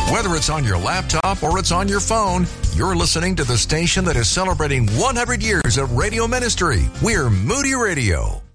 Whether it's on your laptop or it's on your phone, you're listening to the station that is celebrating 100 years of radio ministry. We're Moody Radio.